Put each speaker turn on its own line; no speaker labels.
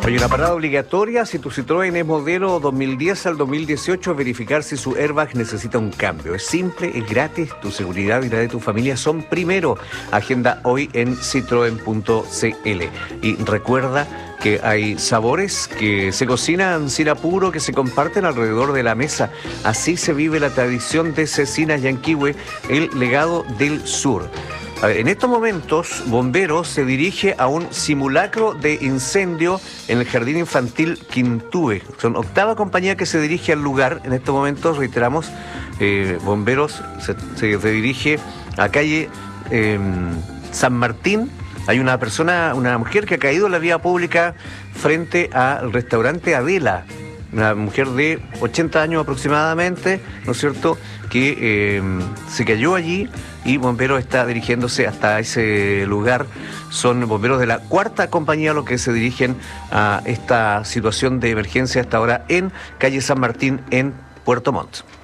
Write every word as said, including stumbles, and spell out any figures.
Hay una parada obligatoria si tu Citroën es modelo dos mil diez al dos mil dieciocho, verificar si su airbag necesita un cambio. Es simple, es gratis, tu seguridad y la de tu familia son primero. Agenda hoy en citroen punto c l. Y recuerda que hay sabores que se cocinan sin apuro, que se comparten alrededor de la mesa. Así se vive la tradición de Cecina Yanquihue, el legado del sur. A ver, en estos momentos, Bomberos se dirige a un simulacro de incendio en el Jardín Infantil Quintúe. Son octava compañía que se dirige al lugar. En estos momentos, reiteramos, eh, Bomberos se, se, se dirige a calle eh, San Martín. Hay una persona, una mujer que ha caído en la vía pública frente al restaurante Adela. Una mujer de ochenta años aproximadamente, ¿no es cierto?, que eh, se cayó allí y Bomberos está dirigiéndose hasta ese lugar. Son bomberos de la cuarta compañía los que se dirigen a esta situación de emergencia hasta ahora en calle San Martín, en Puerto Montt.